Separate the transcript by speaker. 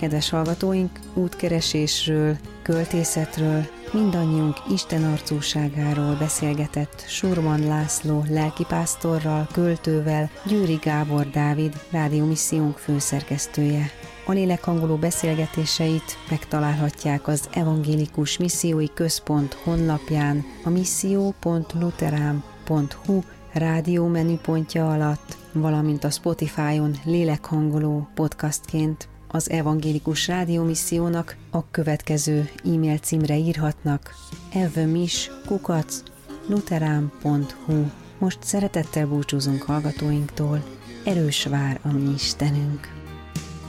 Speaker 1: Kedves hallgatóink, útkeresésről, költészetről, mindannyiunk Isten arcúságáról beszélgetett Surman László lelkipásztorral, költővel, Győri Gábor Dávid, rádiómissziónk főszerkesztője. A lélekhangoló beszélgetéseit megtalálhatják az Evangélikus Missziói Központ honlapján, a misszió.luterán.hu rádió menüpontja alatt, valamint a Spotify-on lélekhangoló podcastként. Az Evangélikus Rádiómissziónak a következő e-mail címre írhatnak: evmis@luterán.hu. Most szeretettel búcsúzunk hallgatóinktól. Erős vár a mi Istenünk!